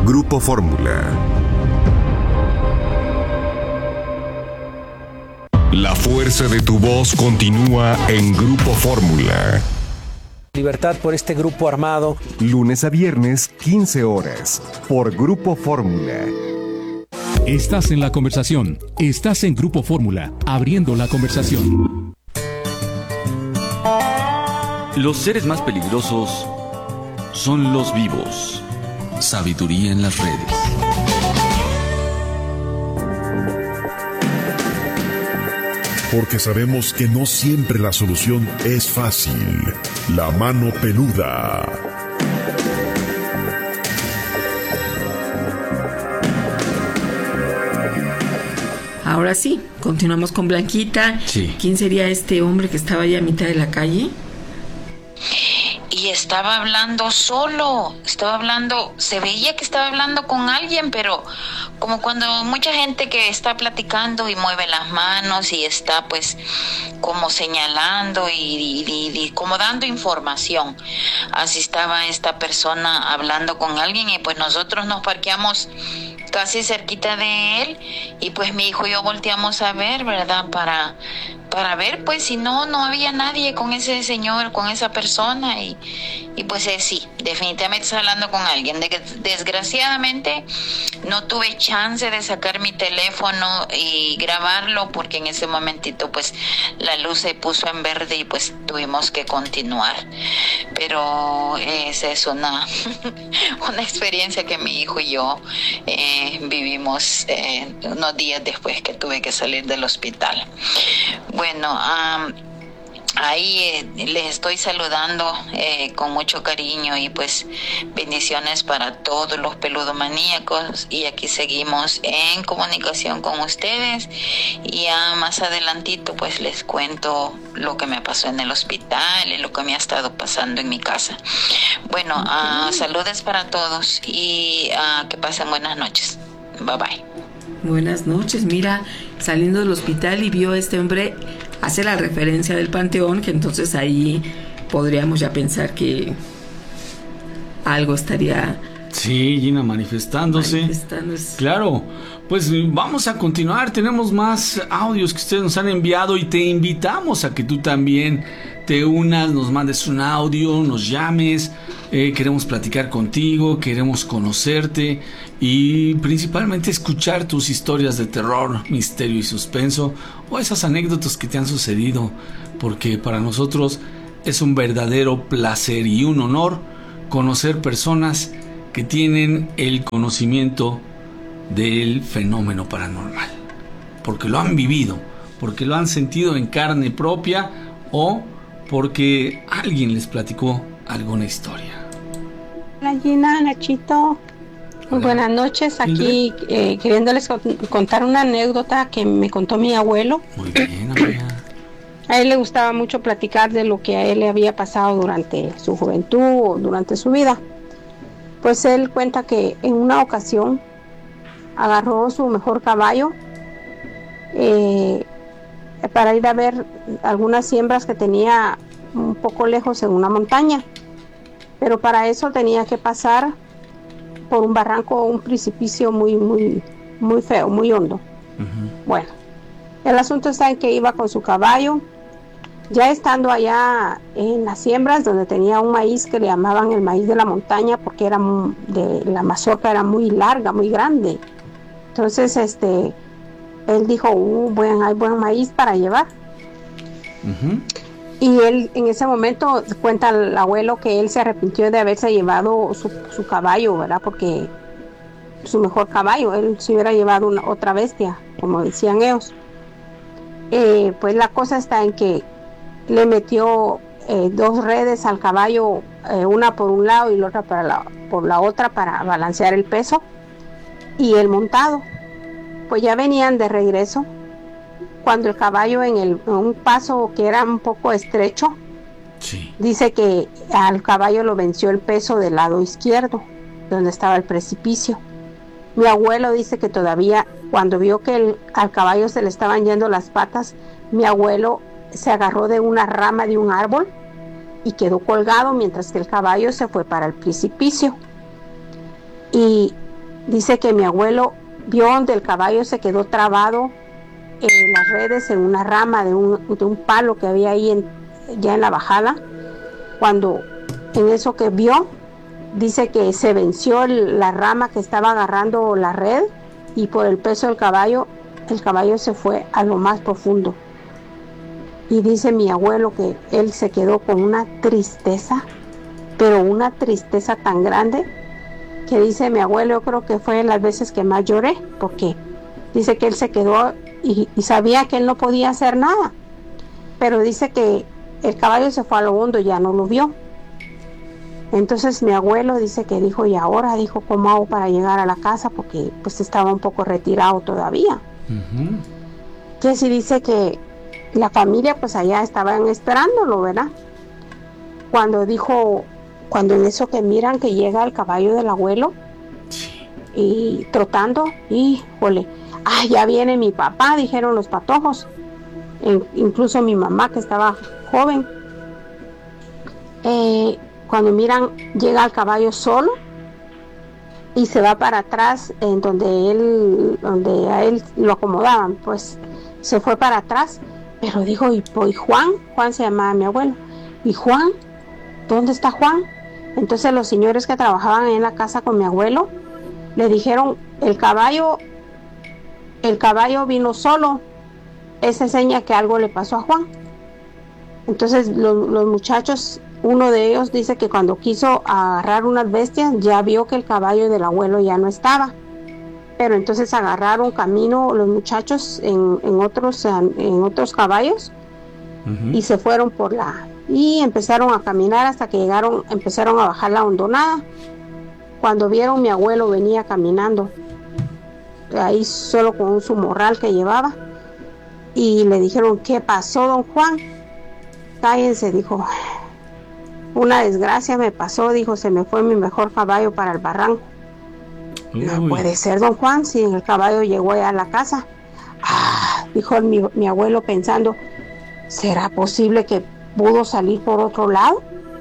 Grupo Fórmula. La fuerza de tu voz continúa en Grupo Fórmula. Libertad por este grupo armado. Lunes a viernes, 15 horas, por Grupo Fórmula. Estás en la conversación. Estás en Grupo Fórmula, abriendo la conversación. Los seres más peligrosos son los vivos. Sabiduría en las redes. Porque sabemos que no siempre la solución es fácil. La mano peluda. Ahora sí, continuamos con Blanquita. Sí. ¿Quién sería este hombre que estaba allá a mitad de la calle? Y estaba hablando solo, se veía que estaba hablando con alguien, pero como cuando mucha gente que está platicando y mueve las manos y está pues como señalando y como dando información. Así estaba esta persona hablando con alguien y pues nosotros nos parqueamos casi cerquita de él y pues mi hijo y yo volteamos a ver, ¿verdad? Para ver pues si no había nadie con ese señor, con esa persona y pues sí, definitivamente está hablando con alguien. Desgraciadamente no tuve chance de sacar mi teléfono y grabarlo porque en ese momentito pues la luz se puso en verde y pues tuvimos que continuar. Pero esa es una experiencia que mi hijo y yo vivimos unos días después que tuve que salir del hospital. Bueno, ahí les estoy saludando con mucho cariño y pues bendiciones para todos los peludomaníacos y aquí seguimos en comunicación con ustedes y ya más adelantito pues les cuento lo que me pasó en el hospital y lo que me ha estado pasando en mi casa. Bueno, saludos para todos y que pasen buenas noches. Bye bye. Buenas noches. Mira, saliendo del hospital y vio a este hombre hace la referencia del panteón, que entonces ahí podríamos ya pensar que algo estaría... Sí, Gina, manifestándose. Claro, pues vamos a continuar. Tenemos más audios que ustedes nos han enviado y te invitamos a que tú también te unas, nos mandes un audio, nos llames. Queremos platicar contigo, queremos conocerte y principalmente escuchar tus historias de terror, misterio y suspenso o esas anécdotas que te han sucedido, porque para nosotros es un verdadero placer y un honor conocer personas que tienen el conocimiento del fenómeno paranormal, porque lo han vivido, porque lo han sentido en carne propia o porque alguien les platicó alguna historia. Hola Gina, Nachito, muy buenas noches. Aquí queriéndoles contar una anécdota que me contó mi abuelo. Muy bien, amiga. A él le gustaba mucho platicar de lo que a él le había pasado durante su juventud o durante su vida. Pues él cuenta que en una ocasión agarró su mejor caballo para ir a ver algunas siembras que tenía un poco lejos en una montaña, pero para eso tenía que pasar por un barranco, un precipicio muy feo, muy hondo. Uh-huh. Bueno, el asunto está en que iba con su caballo, ya estando allá en las siembras donde tenía un maíz que le llamaban el maíz de la montaña porque era la mazorca era muy larga, muy grande. Entonces él dijo, hay buen maíz para llevar. Uh-huh. Y él en ese momento cuenta el abuelo que él se arrepintió de haberse llevado su caballo, ¿verdad? Porque su mejor caballo, él se hubiera llevado otra bestia, como decían ellos. Pues la cosa está en que le metió 2 redes al caballo, una por un lado y la otra por la otra para balancear el peso, y el montado. Pues ya venían de regreso cuando el caballo en un paso que era un poco estrecho, sí, dice que al caballo lo venció el peso del lado izquierdo, donde estaba el precipicio. Mi abuelo dice que todavía cuando vio que al caballo se le estaban yendo las patas, mi abuelo se agarró de una rama de un árbol y quedó colgado mientras que el caballo se fue para el precipicio. Y dice que mi abuelo vio donde el caballo se quedó trabado en las redes, en una rama de un palo que había ahí ya en la bajada. Cuando en eso que vio, dice que se venció la rama que estaba agarrando la red, y por el peso del caballo, el caballo se fue a lo más profundo. Y dice mi abuelo que él se quedó con una tristeza, pero una tristeza tan grande, que dice mi abuelo, yo creo que fue las veces que más lloré, porque dice que él se quedó y sabía que él no podía hacer nada, pero dice que el caballo se fue a lo hondo, ya no lo vio. Entonces mi abuelo dice que dijo, y ahora, dijo, ¿cómo hago para llegar a la casa? Porque pues estaba un poco retirado todavía. Que sí, dice que la familia pues allá estaban esperándolo, ¿verdad? Cuando en eso que miran que llega el caballo del abuelo, y trotando, híjole, ya viene mi papá, dijeron los patojos, incluso mi mamá que estaba joven. Cuando miran, llega el caballo solo y se va para atrás, en donde a él lo acomodaban, pues se fue para atrás, pero dijo, ¿y Juan? Juan se llamaba mi abuelo. ¿Y Juan? ¿Dónde está Juan? Entonces los señores que trabajaban en la casa con mi abuelo le dijeron, el caballo vino solo, esa seña que algo le pasó a Juan. Entonces los muchachos, uno de ellos dice que cuando quiso agarrar unas bestias, ya vio que el caballo del abuelo ya no estaba. Pero entonces agarraron camino los muchachos en otros caballos, y se fueron y empezaron a caminar hasta que empezaron a bajar la hondonada. Cuando vieron, mi abuelo venía caminando ahí solo con su morral que llevaba, y le dijeron, ¿qué pasó, don Juan? Cállense, dijo, una desgracia me pasó, dijo, se me fue mi mejor caballo para el barranco. No puede ser, don Juan, si el caballo llegó allá a la casa. Dijo mi abuelo pensando, ¿será posible que pudo salir por otro lado?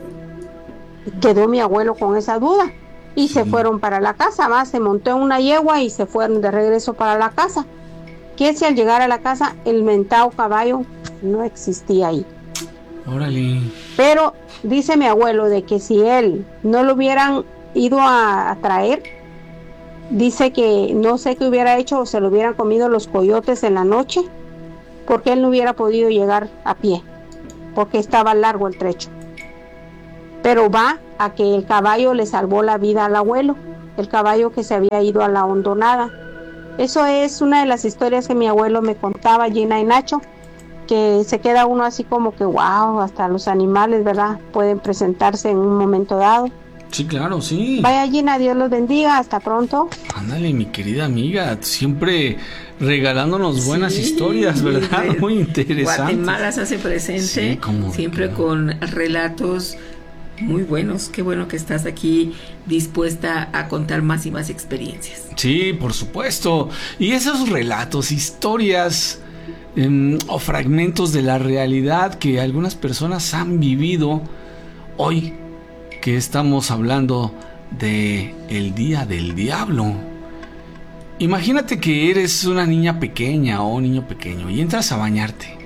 Quedó mi abuelo con esa duda, y se fueron para la casa, se montó en una yegua y se fueron de regreso para la casa. Que si al llegar a la casa, el mentado caballo no existía ahí. Órale. Pero dice mi abuelo de que si él no lo hubieran ido a traer, dice que no sé qué hubiera hecho, o se lo hubieran comido los coyotes en la noche, porque él no hubiera podido llegar a pie, porque estaba largo el trecho. Pero va a que el caballo le salvó la vida al abuelo, el caballo que se había ido a la hondonada. Eso es una de las historias que mi abuelo me contaba, Gina y Nacho, que se queda uno así como que wow, hasta los animales, ¿verdad?, pueden presentarse en un momento dado. Sí, claro, sí. Vaya, Gina, Dios los bendiga, hasta pronto. Ándale, mi querida amiga, siempre regalándonos buenas historias, ¿verdad? Muy interesante. Guatemala se hace presente, siempre con relatos muy buenos. Qué bueno que estás aquí dispuesta a contar más y más experiencias. Sí, por supuesto. Y esos relatos, historias o fragmentos de la realidad que algunas personas han vivido hoy, que estamos hablando de el Día del Diablo. Imagínate que eres una niña pequeña o un niño pequeño y entras a bañarte.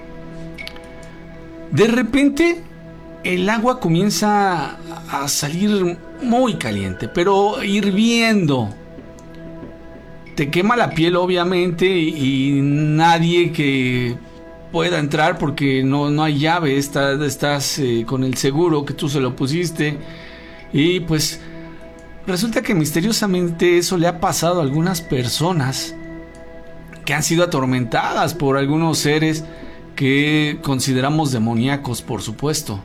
De repente el agua comienza a salir muy caliente, pero hirviendo. Te quema la piel, obviamente, y nadie que pueda entrar porque no hay llave. Estás con el seguro que tú se lo pusiste. Y pues resulta que misteriosamente eso le ha pasado a algunas personas que han sido atormentadas por algunos seres que consideramos demoníacos, por supuesto.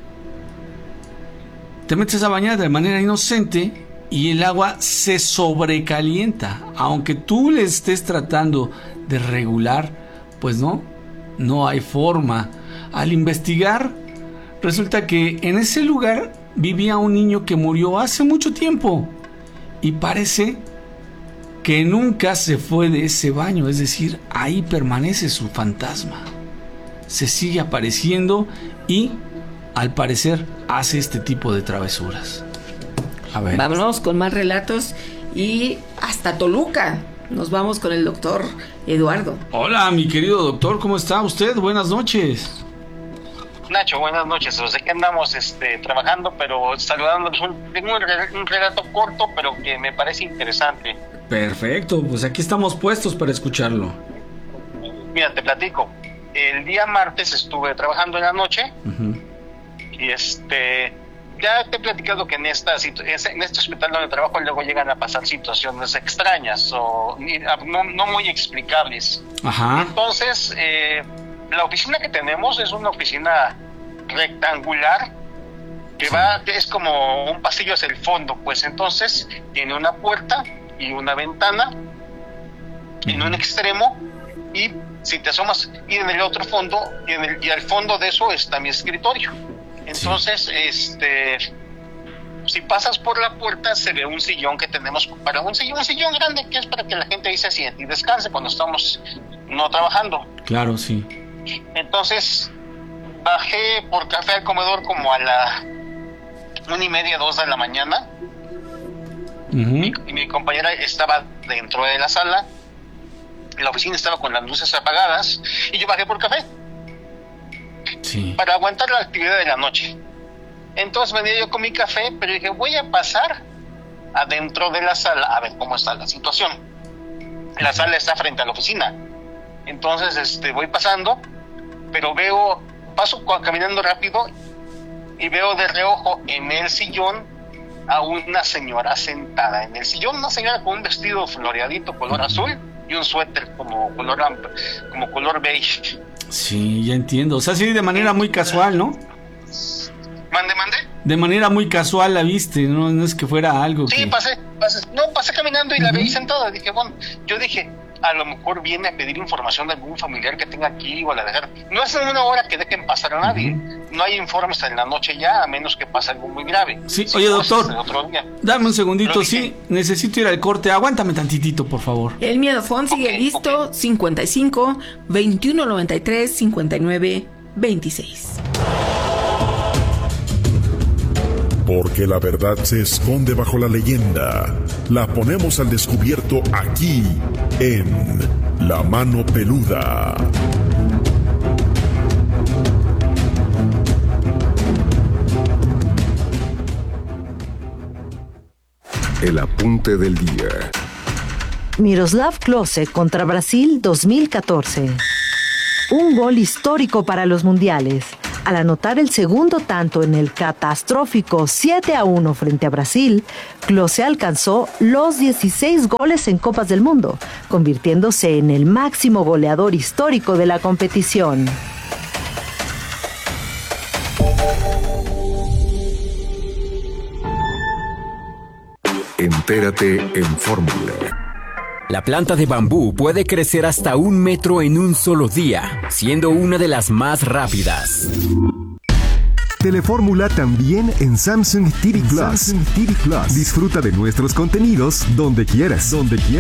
Te metes a bañar de manera inocente y el agua se sobrecalienta. Aunque tú le estés tratando de regular, pues no hay forma. Al investigar, resulta que en ese lugar vivía un niño que murió hace mucho tiempo y parece que nunca se fue de ese baño, es decir, ahí permanece su fantasma. Se sigue apareciendo y, al parecer, hace este tipo de travesuras. A ver. Vámonos con más relatos y hasta Toluca. Nos vamos con el doctor Eduardo. Hola, mi querido doctor, ¿cómo está usted? Buenas noches. Nacho, buenas noches. Pues aquí andamos trabajando, pero saludándolos. Tengo un relato corto, pero que me parece interesante. Perfecto, pues aquí estamos puestos para escucharlo. Mira, te platico. El día martes estuve trabajando en la noche. Uh-huh. Y ya te he platicado que en este hospital donde trabajo luego llegan a pasar situaciones extrañas o no muy explicables. Ajá. Entonces, la oficina que tenemos es una oficina rectangular que es como un pasillo hacia el fondo, pues entonces tiene una puerta y una ventana en un extremo, y si te asomas, y en el otro fondo, y al fondo de eso está mi escritorio. Entonces, si pasas por la puerta se ve un sillón que tenemos un sillón grande que es para que la gente ahí se siente y descanse cuando estamos no trabajando. Claro, sí. Entonces bajé por café al comedor como a la 1:30, 2 de la mañana. Uh-huh. Y mi compañera estaba dentro de la sala, la oficina estaba con las luces apagadas, y yo bajé por café para aguantar la actividad de la noche. Entonces venía yo con mi café, pero dije, voy a pasar adentro de la sala a ver cómo está la situación. La sala está frente a la oficina. Entonces voy pasando, pero paso caminando rápido y veo de reojo en el sillón a una señora sentada en el sillón, una señora con un vestido floreadito color azul y un suéter como color beige. Sí, ya entiendo. O sea, sí, de manera muy casual, ¿no? ¿Mande? De manera muy casual la viste, no es que fuera algo. Sí, pasé caminando y la veí sentada. Dije, bueno, a lo mejor viene a pedir información de algún familiar que tenga aquí o a la dejar. No es en una hora que dejen pasar a nadie. No hay informes en la noche ya, a menos que pase algo muy grave. Sí, oye, doctor, dame un segundito, sí, necesito ir al corte. Aguántame tantitito, por favor. El Miedofón sigue listo, 55 21 93 59 26. Porque la verdad se esconde bajo la leyenda. La ponemos al descubierto aquí, en La Mano Peluda. El apunte del día. Miroslav Klose contra Brasil 2014. Un gol histórico para los mundiales. Al anotar el segundo tanto en el catastrófico 7-1 frente a Brasil, Klose alcanzó los 16 goles en Copas del Mundo, convirtiéndose en el máximo goleador histórico de la competición. Entérate en Fórmula. La planta de bambú puede crecer hasta 1 metro en un solo día, siendo una de las más rápidas. Telefórmula también en Samsung TV Plus. Disfruta de nuestros contenidos donde quieras.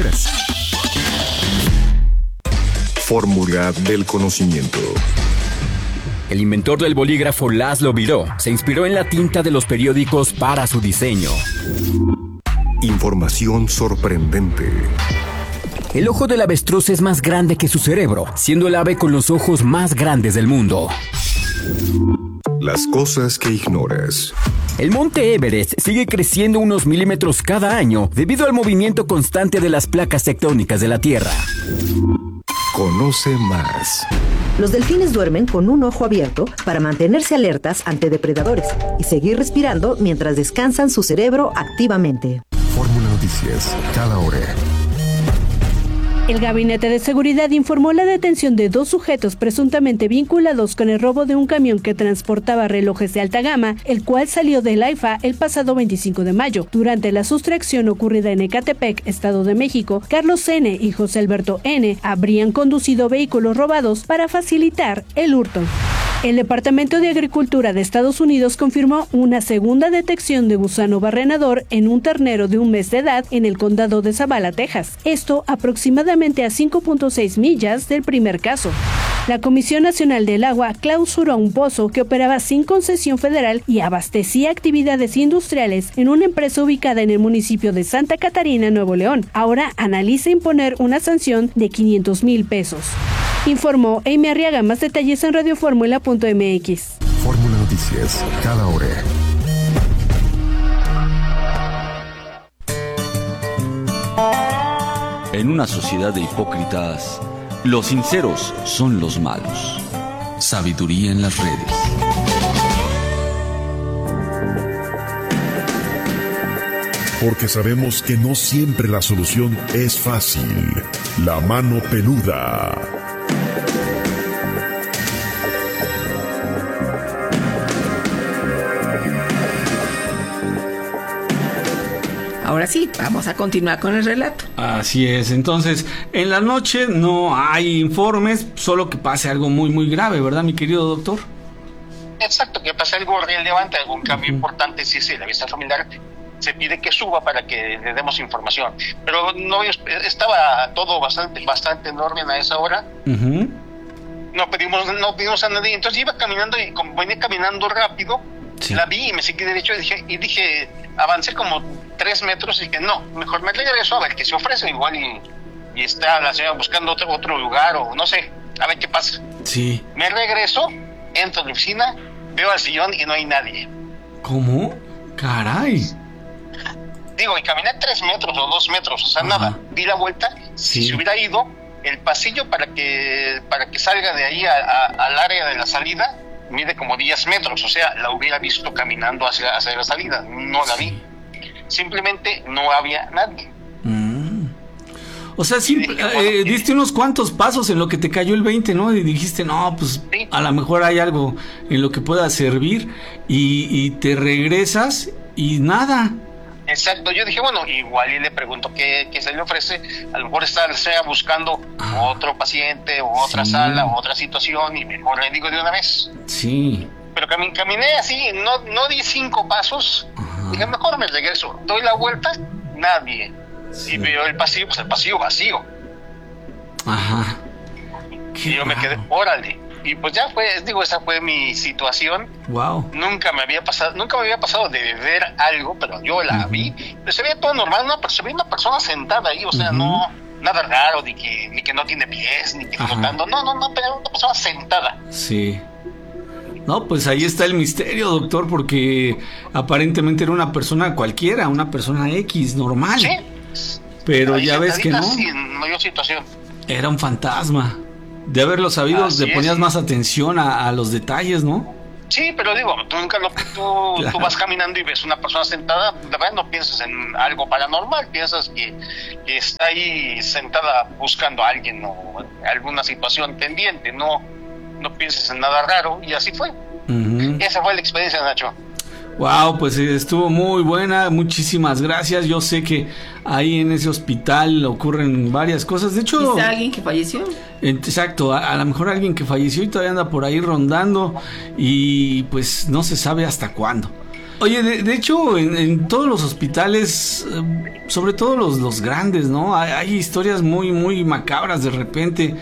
Fórmula del conocimiento. El inventor del bolígrafo Laszlo Biró se inspiró en la tinta de los periódicos para su diseño. Información sorprendente. El ojo del avestruz es más grande que su cerebro, siendo el ave con los ojos más grandes del mundo. Las cosas que ignoras. El monte Everest sigue creciendo unos milímetros cada año debido al movimiento constante de las placas tectónicas de la Tierra. Conoce más. Los delfines duermen con un ojo abierto para mantenerse alertas ante depredadores y seguir respirando mientras descansan su cerebro activamente. Fórmula Noticias, cada hora. El Gabinete de Seguridad informó la detención de 2 sujetos presuntamente vinculados con el robo de un camión que transportaba relojes de alta gama, el cual salió del AIFA el pasado 25 de mayo. Durante la sustracción ocurrida en Ecatepec, Estado de México, Carlos N. y José Alberto N. habrían conducido vehículos robados para facilitar el hurto. El Departamento de Agricultura de Estados Unidos confirmó una segunda detección de gusano barrenador en un ternero de 1 mes de edad en el condado de Zavala, Texas. Esto aproximadamente a 5.6 millas del primer caso. La Comisión Nacional del Agua clausuró un pozo que operaba sin concesión federal y abastecía actividades industriales en una empresa ubicada en el municipio de Santa Catarina, Nuevo León. Ahora analiza imponer una sanción de 500,000 pesos. Informó Amy Arriaga. Más detalles en radioformula.mx. Fórmula Noticias, cada hora. En una sociedad de hipócritas, los sinceros son los malos. Sabiduría en las redes. Porque sabemos que no siempre la solución es fácil. La mano peluda. Ahora sí, vamos a continuar con el relato. Así es, entonces, en la noche no hay informes, solo que pase algo muy, muy grave, ¿verdad, mi querido doctor? Exacto, que pase algo relevante, algún cambio importante, sí, la vista familiar se pide que suba para que le demos información. Pero no estaba todo bastante en orden a esa hora. No pedimos a nadie, entonces iba caminando y como venía caminando rápido, la vi y me seguí derecho y dije, avancé como 3 metros y dije, no, mejor me regreso a ver qué se ofrece, igual y está la señora buscando otro lugar o no sé, a ver qué pasa. Sí. Me regreso, entro a la oficina, veo al sillón y no hay nadie. ¿Cómo? Caray. Digo, y caminé 3 metros o 2 metros, o sea, nada. Di la vuelta, si se hubiera ido, el pasillo para que salga de ahí al área de la salida mide como 10 metros, o sea, la hubiera visto caminando hacia la salida, no la vi. Simplemente no había nadie. O sea, diste unos cuantos pasos en lo que te cayó el 20, ¿no? Y dijiste, no, pues a lo mejor hay algo en lo que pueda servir y te regresas y nada. Exacto, yo dije, bueno, igual y le pregunto qué se le ofrece, a lo mejor está buscando otro paciente o otra sala o otra situación y mejor le digo de una vez. Sí. Pero caminé así, no di 5 pasos, dije, mejor me regreso, doy la vuelta, nadie. Sí. Y veo el pasillo, pues el pasillo vacío. Ajá. Y yo me quedé, órale. Y pues ya esa fue mi situación. Wow. Nunca me había pasado de ver algo, pero yo la vi. Pero se veía todo normal, se veía una persona sentada ahí, o sea, no, nada raro, ni que no tiene pies, ni que flotando, no, pero una persona sentada. Sí. No, pues ahí está el misterio, doctor, porque aparentemente era una persona cualquiera, una persona X, normal. Sí. Pero ahí ya ves que no. Sí, no hay situación. Era un fantasma. De haberlo sabido, le ponías más atención a los detalles, ¿no? Sí, pero digo, tú nunca tú vas caminando y ves una persona sentada, de verdad no piensas en algo paranormal, piensas que está ahí sentada buscando a alguien o alguna situación pendiente, no piensas en nada raro, y así fue. Esa fue la experiencia, Nacho. Wow, pues estuvo muy buena, muchísimas gracias. Yo sé que ahí en ese hospital ocurren varias cosas. De hecho, ¿está alguien que falleció? Exacto, a lo mejor alguien que falleció y todavía anda por ahí rondando y pues no se sabe hasta cuándo. Oye, de hecho, en todos los hospitales, sobre todo los grandes, ¿no? Hay historias muy, muy macabras de repente,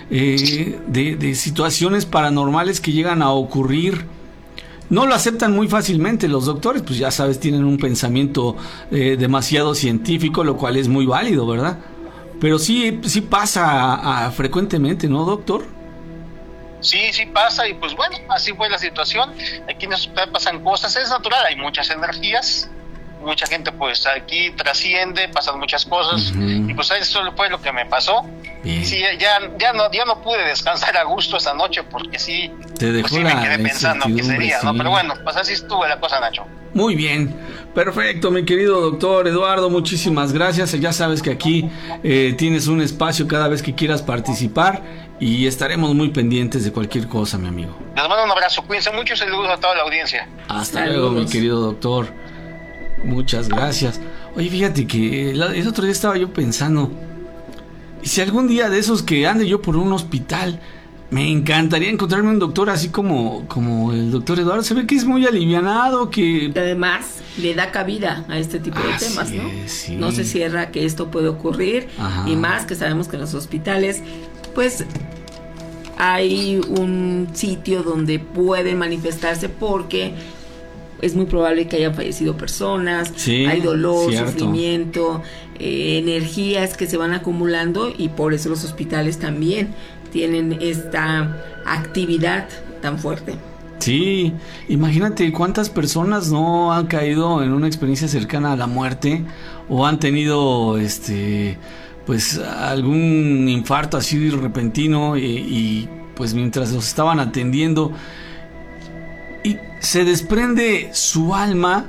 de situaciones paranormales que llegan a ocurrir. No lo aceptan muy fácilmente los doctores, pues ya sabes, tienen un pensamiento demasiado científico, lo cual es muy válido, ¿verdad? Pero sí pasa frecuentemente, ¿no, doctor? Sí pasa, y pues bueno, así fue la situación. Aquí en el hospital pasan cosas, es natural, hay muchas energías, mucha gente pues aquí trasciende, pasan muchas cosas, y pues eso fue lo que me pasó. Sí, ya no pude descansar a gusto esa noche porque sí, te dejó pues sí me quedé pensando qué sería, sí. ¿no? Pero bueno, pues así estuvo la cosa, Nacho. Muy bien, perfecto, mi querido doctor Eduardo, muchísimas gracias. Ya sabes que aquí tienes un espacio cada vez que quieras participar y estaremos muy pendientes de cualquier cosa, mi amigo. Les mando un abrazo, cuídense mucho y saludos a toda la audiencia. Hasta luego, mi querido doctor. Muchas gracias. Oye, fíjate que el otro día estaba yo pensando, y si algún día de esos que ande yo por un hospital, me encantaría encontrarme un doctor así como el doctor Eduardo. Se ve que es muy alivianado, que además le da cabida a este tipo de temas, ¿no? Sí. No se cierra que esto puede ocurrir. Ajá. Y más que sabemos que en los hospitales, pues hay un sitio donde pueden manifestarse porque es muy probable que hayan fallecido personas, sí, hay dolor, cierto. sufrimiento, energías que se van acumulando, y por eso los hospitales también tienen esta actividad tan fuerte. Sí, imagínate cuántas personas no han caído en una experiencia cercana a la muerte o han tenido pues algún infarto así repentino y pues mientras los estaban atendiendo y se desprende su alma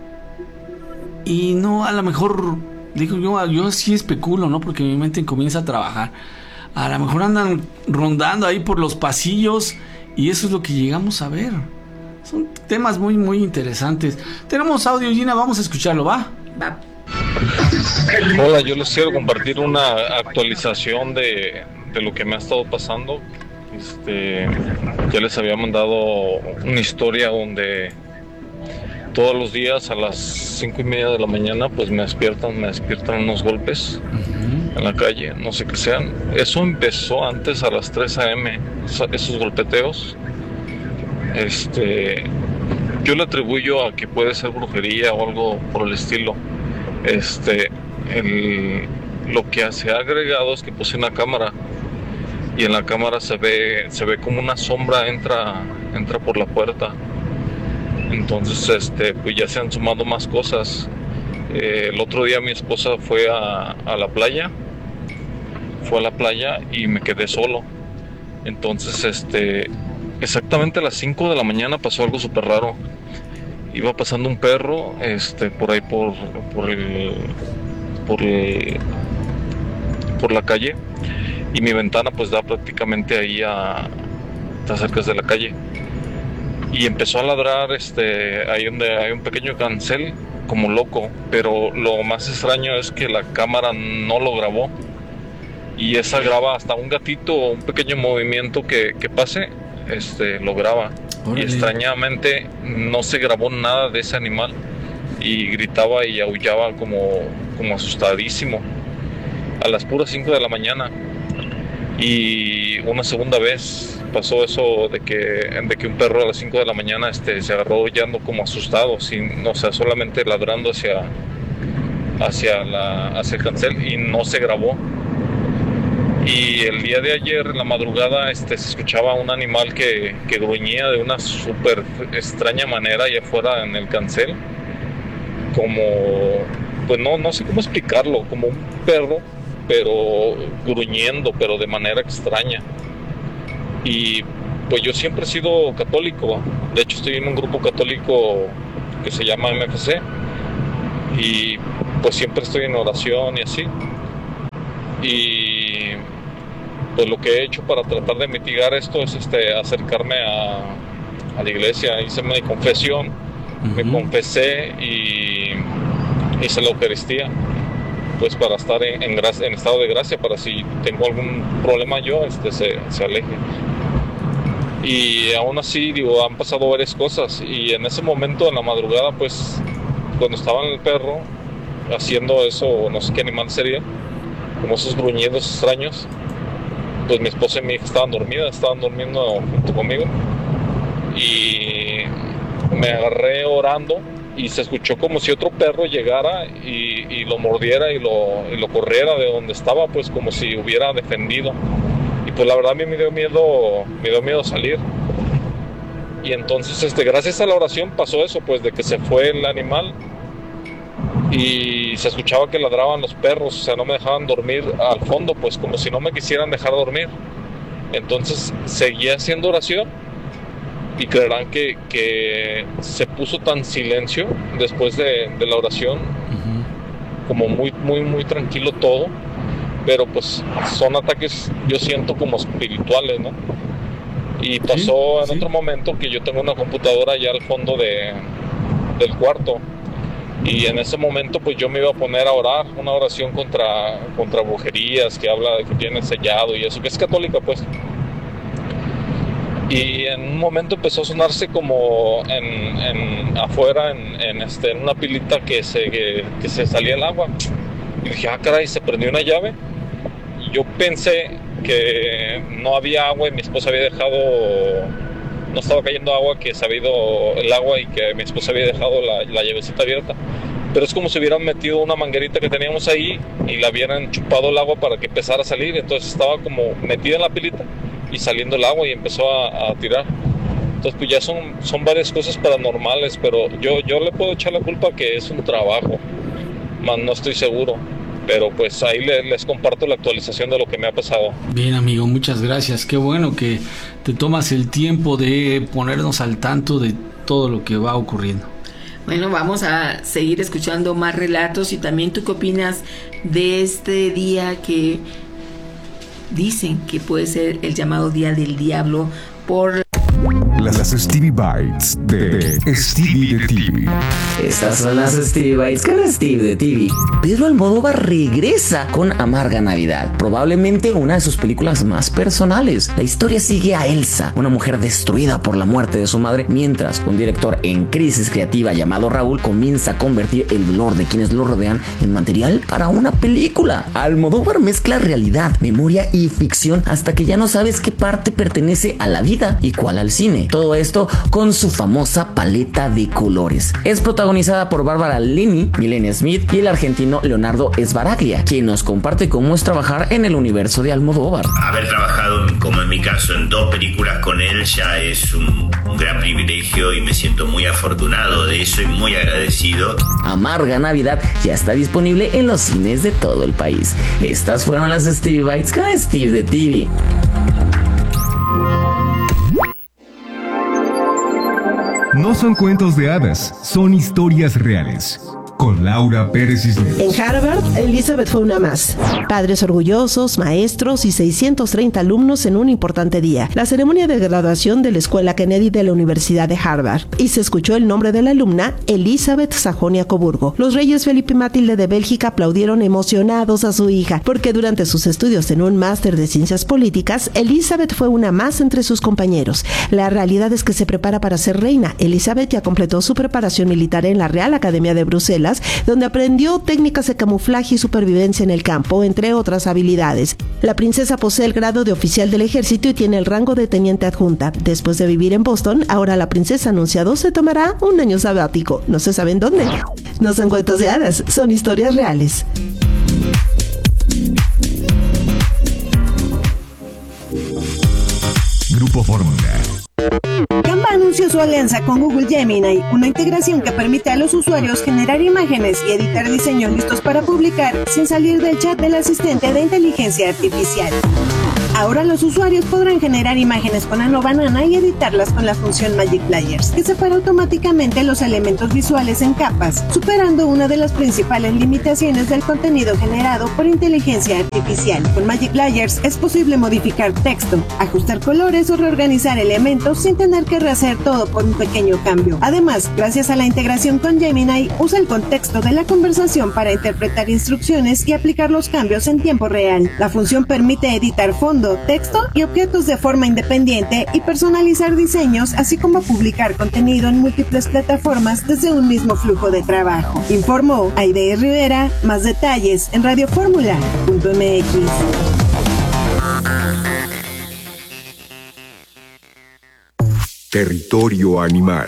y no, a lo mejor digo yo sí especulo, ¿no? Porque mi mente comienza a trabajar. A lo mejor andan rondando ahí por los pasillos y eso es lo que llegamos a ver. Son temas muy, muy interesantes. Tenemos audio, Gina, vamos a escucharlo, ¿va? Va. Hola, yo les quiero compartir una actualización de lo que me ha estado pasando. Ya les había mandado una historia donde todos los días a las 5:30 de la mañana pues me despiertan unos golpes en la calle, no sé qué sean. Eso empezó antes a las 3 a.m., esos golpeteos. Yo le atribuyo a que puede ser brujería o algo por el estilo. Lo que se ha agregado es que puse una cámara y en la cámara se ve como una sombra entra por la puerta. Entonces pues ya se han sumado más cosas. El otro día mi esposa fue a la playa y me quedé solo. Entonces exactamente a las 5 de la mañana pasó algo súper raro. Iba pasando un perro por ahí por la calle, y mi ventana pues da prácticamente ahí está cerca de la calle, y empezó a ladrar ahí donde hay un pequeño cancel como loco, pero lo más extraño es que la cámara no lo grabó, y esa graba hasta un gatito o un pequeño movimiento que pase, lo graba. Órale. Y extrañamente no se grabó nada de ese animal y gritaba y aullaba como asustadísimo a las puras 5 de la mañana. Y una segunda vez pasó eso de que un perro a las 5 de la mañana se agarró aullando como asustado, solamente ladrando hacia el cancel, y no se grabó. Y el día de ayer, en la madrugada, se escuchaba un animal que gruñía de una súper extraña manera allá afuera en el cancel, como, pues no sé cómo explicarlo, como un perro, pero gruñendo, pero de manera extraña. Y pues yo siempre he sido católico, de hecho estoy en un grupo católico que se llama MFC, y pues siempre estoy en oración y así. Y pues lo que he hecho para tratar de mitigar esto es acercarme a la iglesia. Hice mi confesión, me confesé y hice la Eucaristía, pues para estar en estado de gracia, para si tengo algún problema yo se aleje. Y aún así, han pasado varias cosas, y en ese momento, en la madrugada, pues cuando estaba en el perro haciendo eso, no sé qué animal sería, como esos gruñidos extraños, pues mi esposa y mi hija estaban durmiendo junto conmigo, y me agarré orando, y se escuchó como si otro perro llegara y lo mordiera y lo corriera de donde estaba, pues como si hubiera defendido. Y pues la verdad a mí me dio miedo salir. Y entonces gracias a la oración pasó eso, pues de que se fue el animal y se escuchaba que ladraban los perros, o sea, no me dejaban dormir al fondo, pues como si no me quisieran dejar dormir. Entonces seguí haciendo oración, y creerán que se puso tan silencio después de la oración, como muy, muy, muy tranquilo todo, pero pues son ataques, yo siento, como espirituales, ¿no? Y pasó en otro momento que yo tengo una computadora allá al fondo del cuarto, y en ese momento pues yo me iba a poner a orar una oración contra brujerías, que habla de que tiene sellado y eso, que es católica, pues. Y en un momento empezó a sonarse como afuera en una pilita que se salía el agua, y dije, caray, se prendió una llave. yo pensé que no había agua y mi esposa había dejado, no estaba cayendo agua, que se había ido el agua y que mi esposa había dejado la llavecita abierta. Pero es como si hubieran metido una manguerita que teníamos ahí y la hubieran chupado el agua para que empezara a salir. Entonces estaba como metida en la pilita y saliendo el agua y empezó a tirar. Entonces pues ya son varias cosas paranormales, pero yo le puedo echar la culpa que es un trabajo, más no estoy seguro. Pero pues ahí les comparto la actualización de lo que me ha pasado. Bien, amigo, muchas gracias. Qué bueno que te tomas el tiempo de ponernos al tanto de todo lo que va ocurriendo. Bueno, vamos a seguir escuchando más relatos. Y también, ¿tú qué opinas de este día que dicen que puede ser el llamado Día del Diablo por las Stevie Bites de Stevie de TV? Estas son las Stevie Bites con Stevie de TV. Pedro Almodóvar regresa con Amarga Navidad, probablemente una de sus películas más personales. La historia sigue a Elsa, una mujer destruida por la muerte de su madre, mientras un director en crisis creativa llamado Raúl comienza a convertir el dolor de quienes lo rodean en material para una película. Almodóvar mezcla realidad, memoria y ficción hasta que ya no sabes qué parte pertenece a la vida y cuál al cine. Todo esto con su famosa paleta de colores. Es protagonizada por Bárbara Leni, Milena Smith y el argentino Leonardo Sbaraglia, quien nos comparte cómo es trabajar en el universo de Almodóvar. Haber trabajado, como en mi caso, en 2 películas con él ya es un gran privilegio y me siento muy afortunado de eso y muy agradecido. Amarga Navidad ya está disponible en los cines de todo el país. Estas fueron las Stevie Bites con Steve de TV. No son cuentos de hadas, son historias reales. Con Laura Pérez Cisneros. En Harvard, Elizabeth fue una más. Padres orgullosos, maestros y 630 alumnos en un importante día. La ceremonia de graduación de la Escuela Kennedy de la Universidad de Harvard. Y se escuchó el nombre de la alumna, Elizabeth Sajonia-Coburgo. Los reyes Felipe y Matilde de Bélgica aplaudieron emocionados a su hija, porque durante sus estudios en un máster de ciencias políticas, Elizabeth fue una más entre sus compañeros. La realidad es que se prepara para ser reina. Elizabeth ya completó su preparación militar en la Real Academia de Bruselas, donde aprendió técnicas de camuflaje y supervivencia en el campo, entre otras habilidades. La princesa posee el grado de oficial del ejército y tiene el rango de teniente adjunta. Después de vivir en Boston, ahora la princesa anunciado se tomará un año sabático. No se sabe en dónde. No son cuentos de hadas, son historias reales. Grupo Fórmula. Canva anunció su alianza con Google Gemini, una integración que permite a los usuarios generar imágenes y editar diseños listos para publicar sin salir del chat del asistente de inteligencia artificial. Ahora los usuarios podrán generar imágenes con Nano Banana y editarlas con la función Magic Layers, que separa automáticamente los elementos visuales en capas, superando una de las principales limitaciones del contenido generado por inteligencia artificial. Con Magic Layers es posible modificar texto, ajustar colores o reorganizar elementos sin tener que rehacer todo por un pequeño cambio. Además, gracias a la integración con Gemini, usa el contexto de la conversación para interpretar instrucciones y aplicar los cambios en tiempo real. La función permite editar fondo, texto y objetos de forma independiente y personalizar diseños, así como publicar contenido en múltiples plataformas desde un mismo flujo de trabajo. Informó Aide Rivera. Más detalles en radioformula.mx. Territorio animal.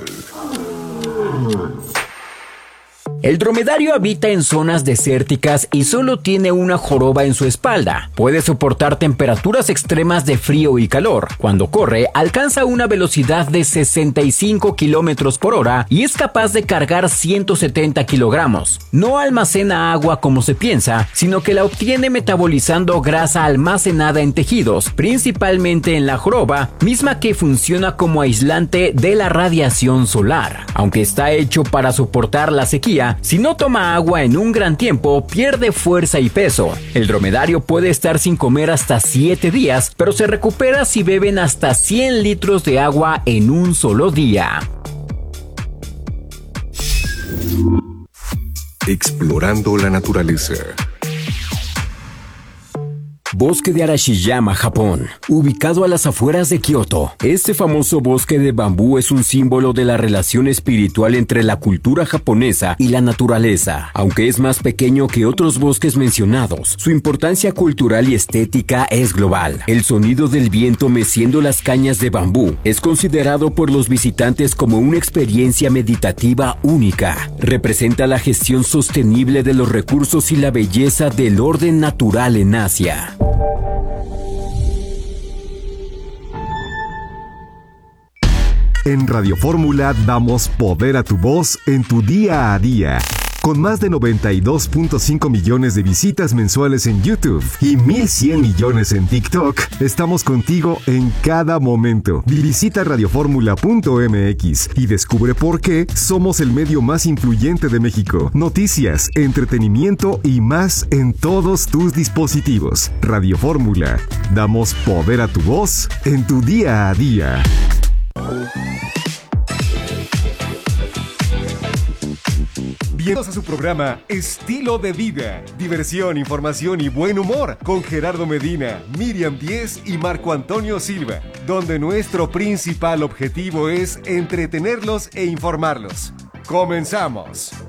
El dromedario habita en zonas desérticas y solo tiene una joroba en su espalda. Puede soportar temperaturas extremas de frío y calor. Cuando corre, alcanza una velocidad de 65 kilómetros por hora y es capaz de cargar 170 kilogramos. No almacena agua como se piensa, sino que la obtiene metabolizando grasa almacenada en tejidos, principalmente en la joroba, misma que funciona como aislante de la radiación solar. Aunque está hecho para soportar la sequía, si no toma agua en un gran tiempo, pierde fuerza y peso. El dromedario puede estar sin comer hasta 7 días, pero se recupera si beben hasta 100 litros de agua en un solo día. Explorando la naturaleza. Bosque de Arashiyama, Japón, ubicado a las afueras de Kioto. Este famoso bosque de bambú es un símbolo de la relación espiritual entre la cultura japonesa y la naturaleza. Aunque es más pequeño que otros bosques mencionados, su importancia cultural y estética es global. El sonido del viento meciendo las cañas de bambú es considerado por los visitantes como una experiencia meditativa única. Representa la gestión sostenible de los recursos y la belleza del orden natural en Asia. En Radio Fórmula damos poder a tu voz en tu día a día. Con más de 92.5 millones de visitas mensuales en YouTube y 1.100 millones en TikTok, estamos contigo en cada momento. Visita radioformula.mx y descubre por qué somos el medio más influyente de México. Noticias, entretenimiento y más en todos tus dispositivos. Radio Fórmula, damos poder a tu voz en tu día a día. Bienvenidos a su programa Estilo de Vida, diversión, información y buen humor con Gerardo Medina, Miriam Díez y Marco Antonio Silva, donde nuestro principal objetivo es entretenerlos e informarlos. ¡Comenzamos!